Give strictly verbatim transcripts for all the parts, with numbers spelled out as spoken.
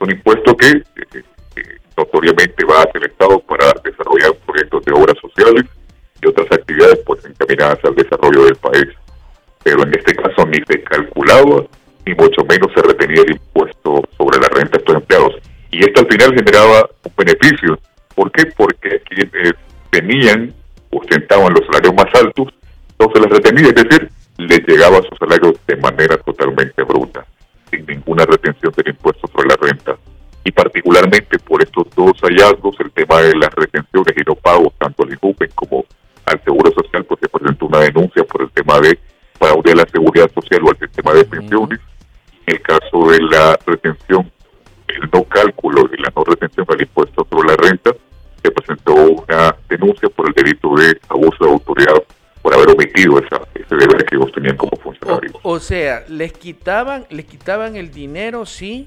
un impuesto que eh, eh, notoriamente va hacia el Estado para desarrollar proyectos de obras sociales y otras actividades pues encaminadas al desarrollo del país. Pero en este caso ni se calculaba, ni mucho menos se retenía el impuesto sobre la renta de estos empleados. Y esto al final generaba un beneficio. ¿Por qué? Porque quienes tenían, ostentaban los salarios más altos, no se les retenía, es decir, les llegaba a sus salarios de manera totalmente bruta, sin ninguna retención del impuesto sobre la renta. Y particularmente por estos dos hallazgos, el tema de las retenciones y no pagos, tanto al INJUPEN como al Seguro Social, pues se presentó una denuncia por el tema de fraude a la seguridad social o al sistema de pensiones. En el caso de la retención, el no cálculo y la no retención del impuesto sobre la renta, se presentó una denuncia por el delito de abuso de autoridad por haber omitido esa, ese deber que ellos tenían como funcionarios. O, o sea, les quitaban, les quitaban el dinero, sí,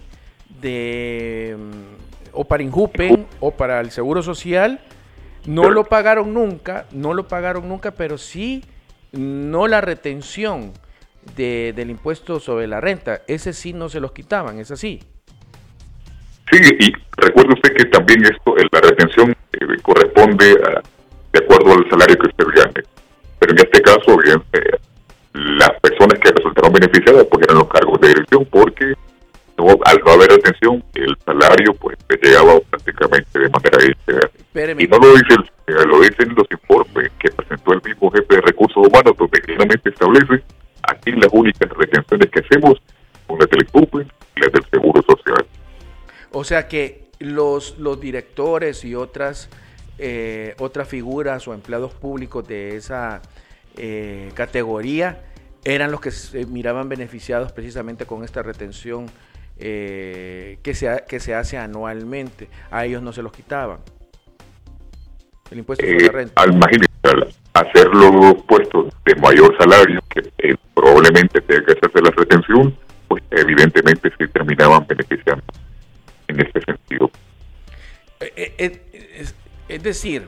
de o para INJUPEN o para el Seguro Social, no pero, lo pagaron nunca, no lo pagaron nunca, pero sí no la retención de, del impuesto sobre la renta, ese sí no se los quitaban, ¿es así? Sí, y recuerde usted que también esto, la retención eh, corresponde a, de acuerdo al salario que usted gane, pero en este caso, bien, eh, las personas que resultaron beneficiadas pues eran los cargos de dirección, porque no, al no haber retención, el salario pues llegaba prácticamente de manera íntegra. Y no lo dicen, eh, lo dicen los informes que presentó el mismo jefe de recursos humanos, donde claramente establece aquí las únicas retenciones que hacemos son las del INJUPEN y las del Seguro Social. O sea que los, los directores y otras eh, otras figuras o empleados públicos de esa eh, categoría eran los que se miraban beneficiados precisamente con esta retención eh, que, se, que se hace anualmente. A ellos no se los quitaban el impuesto sobre eh, la renta. Imagínense, al hacer los puestos de mayor salario, que eh, probablemente tenga que hacerse la retención, pues evidentemente sí terminaban beneficiando en este sentido. Eh, eh, es, es decir,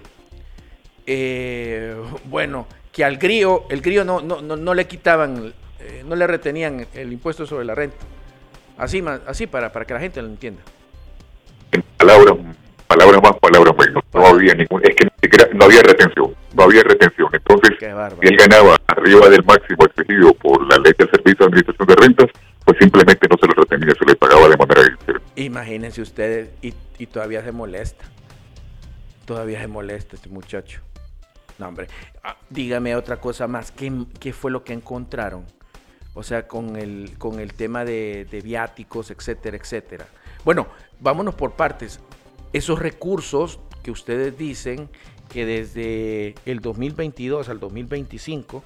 eh, bueno, que al grillo, el grillo no, no, no, no le quitaban, eh, no le retenían el impuesto sobre la renta. Así, así para, para que la gente lo entienda. En palabras, palabras más, palabras menos. No había ningún, es que ni siquiera, no había retención, no había retención. Entonces, si él ganaba arriba del máximo exigido por la ley del Servicio de Administración de Rentas, pues simplemente no se lo retenía, se le pagaba de manera íntegra. Imagínense ustedes, y, y todavía se molesta. Todavía se molesta este muchacho. No, hombre, ah, dígame otra cosa más. ¿Qué, qué fue lo que encontraron? O sea, con el, con el tema de, de viáticos, etcétera, etcétera. Bueno, vámonos por partes. Esos recursos que ustedes dicen que desde el dos mil veintidós al dos mil veinticinco,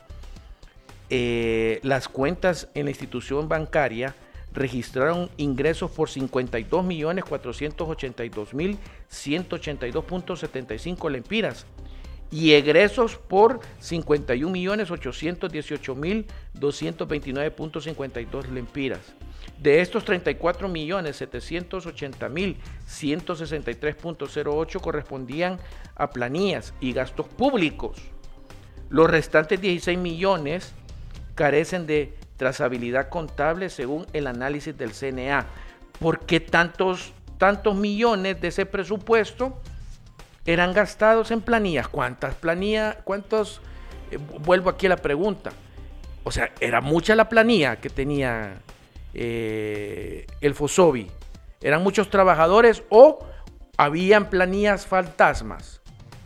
eh, las cuentas en la institución bancaria registraron ingresos por cincuenta y dos millones cuatrocientos ochenta y dos mil ciento ochenta y dos punto setenta y cinco lempiras y egresos por cincuenta y un millones ochocientos dieciocho mil doscientos veintinueve punto cincuenta y dos lempiras. De estos, treinta y cuatro millones setecientos ochenta mil ciento sesenta y tres punto cero ocho correspondían a planillas y gastos públicos. Los restantes dieciséis millones carecen de trazabilidad contable según el análisis del C N A. ¿Por qué tantos, tantos millones de ese presupuesto eran gastados en planillas? ¿Cuántas planillas? ¿Cuántos? Eh, vuelvo aquí a la pregunta. O sea, ¿era mucha la planilla que tenía eh, el FOSOBI? ¿Eran muchos trabajadores o habían planillas fantasmas?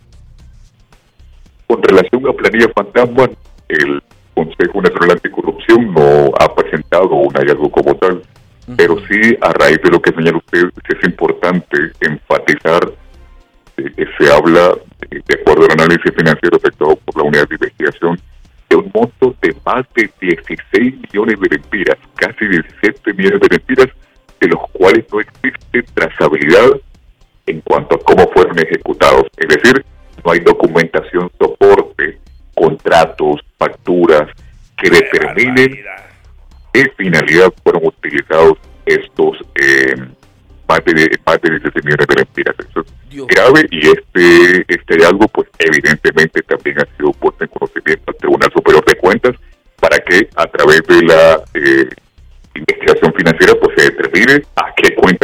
Con relación a planillas fantasmas, el Consejo Nacional Anticorrupción no ha presentado un hallazgo como tal, uh-huh. Pero sí, a raíz de lo que señala usted, es importante enfatizar eh, que se habla, eh, de acuerdo al análisis financiero efectuado por la Unidad de Investigación, de un monto de más de dieciséis millones de lempiras, casi diecisiete millones de lempiras, de los cuales no existe trazabilidad en cuanto a cómo fueron ejecutados. Es decir, no hay documentación, soporte, contratos, facturas que ¡qué determinen barbaridad! Qué finalidad fueron utilizados estos eh, más de más de diecisiete millones de lempiras. Eso es Dios. Grave, y este este hallazgo pues evidentemente también ha sido puesto en conocimiento al Tribunal Superior de Cuentas para que a través de la eh, investigación financiera pues se determine